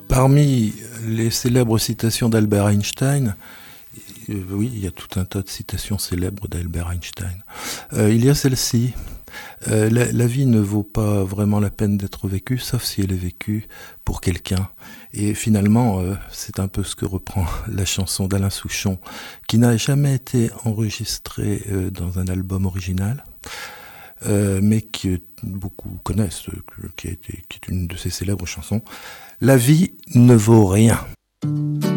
Parmi les célèbres citations d'Albert Einstein, oui, il y a tout un tas de citations célèbres d'Albert Einstein. Il y a celle-ci. La vie ne vaut pas vraiment la peine d'être vécue, sauf si elle est vécue pour quelqu'un. Et finalement, c'est un peu ce que reprend la chanson d'Alain Souchon, qui n'a jamais été enregistrée dans un album original, mais que beaucoup connaissent, qui est une de ses célèbres chansons. La vie ne vaut rien.